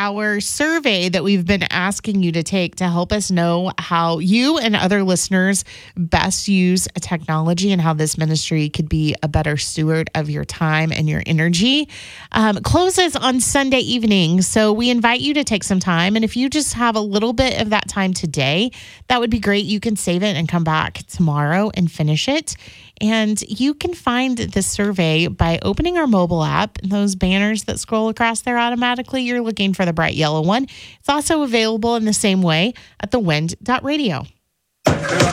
our survey that we've been asking you to take to help us know how you and other listeners best use technology and how this ministry could be a better steward of your time and your energy, closes on Sunday evening. So we invite you to take some time. And if you just have a little bit of that time today, that would be great. You can save it and come back tomorrow and finish it. And you can find the survey by opening our mobile app. Those banners that scroll across there automatically, you're looking for the bright yellow one. It's also available in the same way at thewind.radio.